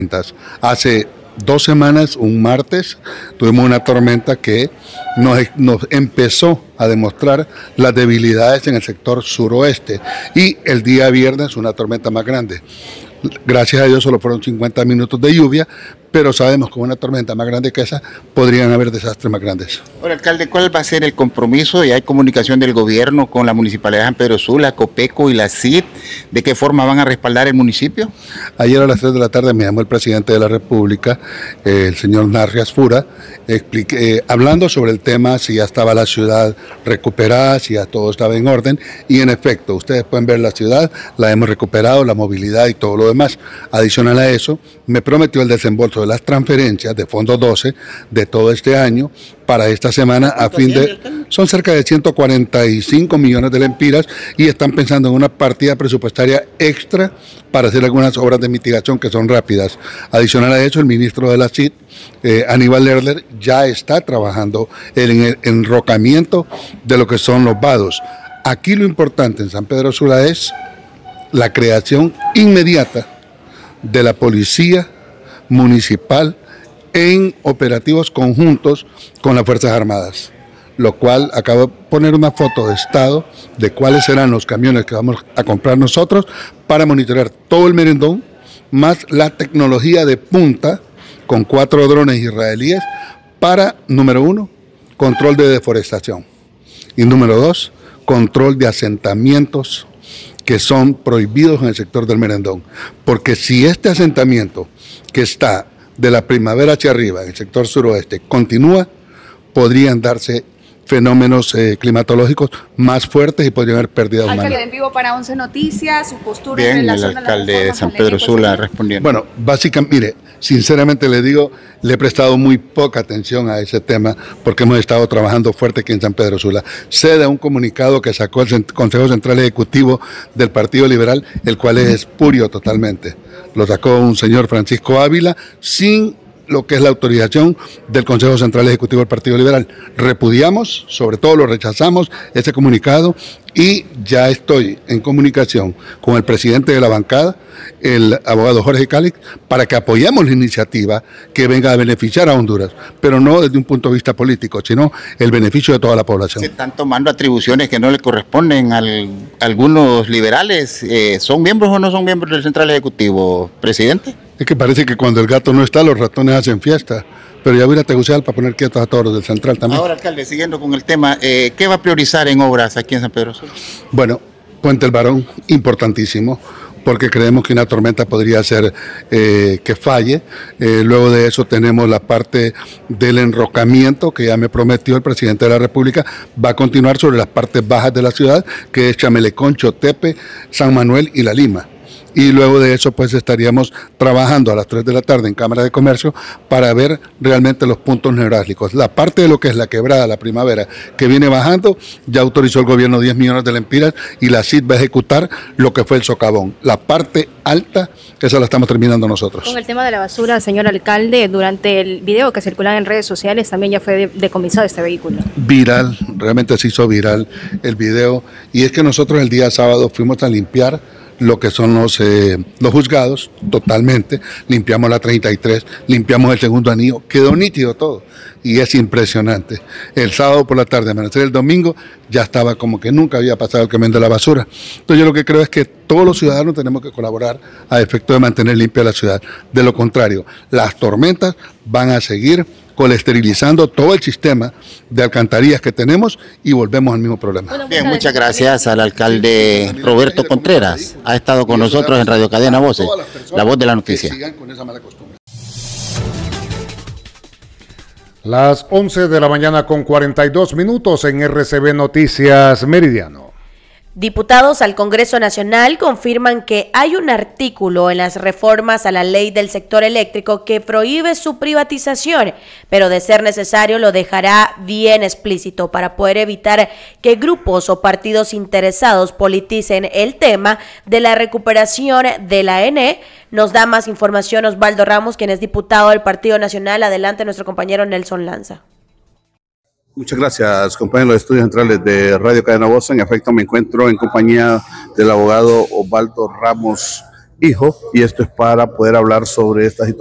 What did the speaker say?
Hace 2 semanas, un martes, tuvimos una tormenta que nos empezó a demostrar las debilidades en el sector suroeste y el día viernes una tormenta más grande. Gracias a Dios solo fueron 50 minutos de lluvia, pero sabemos que con una tormenta más grande que esa podrían haber desastres más grandes. Ahora, alcalde, ¿cuál va a ser el compromiso? ¿Y hay comunicación del gobierno con la Municipalidad de San Pedro Sula, Copeco y la CID? ¿De qué forma van a respaldar el municipio? Ayer a las 3 de la tarde me llamó el presidente de la República, el señor Narrias Fura, hablando sobre el tema, si ya estaba la ciudad recuperada, si ya todo estaba en orden, y en efecto, ustedes pueden ver la ciudad, la hemos recuperado, la movilidad y todo lo demás. Adicional a eso, me prometió el desembolso de las transferencias de Fondo 12 de todo este año para esta semana a fin de... Son cerca de 145 millones de lempiras y están pensando en una partida presupuestaria extra para hacer algunas obras de mitigación que son rápidas. Adicional a eso, el ministro de la CID, Aníbal Lerner, ya está trabajando en el enrocamiento de lo que son los vados. Aquí lo importante en San Pedro Sula es la creación inmediata de la policía municipal en operativos conjuntos con las Fuerzas Armadas, lo cual acabo de poner una foto de estado de cuáles serán los camiones que vamos a comprar nosotros para monitorear todo el Merendón, más la tecnología de punta con 4 drones israelíes para, número 1, control de deforestación y número 2, control de asentamientos que son prohibidos en el sector del Merendón, porque si este asentamiento que está de la primavera hacia arriba en el sector suroeste continúa, podrían darse fenómenos climatológicos más fuertes y podrían haber pérdidas humanas. Alcalde, en vivo para 11 Noticias, su postura Bien, en relación el alcalde de San Pedro Sula respondiendo. Bueno, básicamente, mire, sinceramente le digo, le he prestado muy poca atención a ese tema porque hemos estado trabajando fuerte aquí en San Pedro Sula. Sé de un comunicado que sacó el Consejo Central Ejecutivo del Partido Liberal, el cual es espurio totalmente. Lo sacó un señor Francisco Ávila sin lo que es la autorización del Consejo Central Ejecutivo del Partido Liberal. Repudiamos, sobre todo lo rechazamos, ese comunicado y ya estoy en comunicación con el presidente de la bancada, el abogado Jorge Cálix, para que apoyemos la iniciativa que venga a beneficiar a Honduras, pero no desde un punto de vista político, sino el beneficio de toda la población. Se están tomando atribuciones que no le corresponden a algunos liberales. ¿Son miembros o no son miembros del Central Ejecutivo, presidente? Es que parece que cuando el gato no está, los ratones hacen fiesta. Pero ya voy a ir a Tegucigalpa para poner quietos a todos los del Central también. Ahora, alcalde, siguiendo con el tema, ¿qué va a priorizar en obras aquí en San Pedro Sula? Bueno, Puente El Barón, importantísimo, porque creemos que una tormenta podría hacer que falle. Luego de eso tenemos la parte del enrocamiento que ya me prometió el presidente de la República. Va a continuar sobre las partes bajas de la ciudad, que es Chamelecón, Chotepe, San Manuel y La Lima. Y luego de eso pues estaríamos trabajando a las 3 de la tarde en Cámara de Comercio para ver realmente los puntos neurálgicos. La parte de lo que es la quebrada, la primavera, que viene bajando, ya autorizó el gobierno 10 millones de lempiras y la CID va a ejecutar lo que fue el socavón. La parte alta, esa la estamos terminando nosotros. Con el tema de la basura, señor alcalde, durante el video que circulaba en redes sociales también ya fue decomisado este vehículo. Viral, realmente se hizo viral el video, y es que nosotros el día sábado fuimos a limpiar lo que son los juzgados, totalmente, limpiamos la 33, limpiamos el segundo anillo, quedó nítido todo, y es impresionante. El sábado por la tarde, amanecer el domingo, ya estaba como que nunca había pasado el camión de la basura. Entonces yo lo que creo es que todos los ciudadanos tenemos que colaborar a efecto de mantener limpia la ciudad. De lo contrario, las tormentas van a seguir colesterilizando todo el sistema de alcantarillas que tenemos y volvemos al mismo problema. Bien, muchas gracias al alcalde Roberto Contreras. Ha estado con nosotros en Radio Cadena Voces, la voz de la noticia. Las 11 de la mañana con 42 minutos en RCB Noticias Meridiano. Diputados al Congreso Nacional confirman que hay un artículo en las reformas a la ley del sector eléctrico que prohíbe su privatización, pero de ser necesario lo dejará bien explícito para poder evitar que grupos o partidos interesados politicen el tema de la recuperación de la ENE. Nos da más información Osvaldo Ramos, quien es diputado del Partido Nacional. Adelante, nuestro compañero Nelson Lanza. Muchas gracias, compañeros de los estudios centrales de Radio Cadena Voz. En efecto, me encuentro en compañía del abogado Osvaldo Ramos hijo, y esto es para poder hablar sobre esta situación.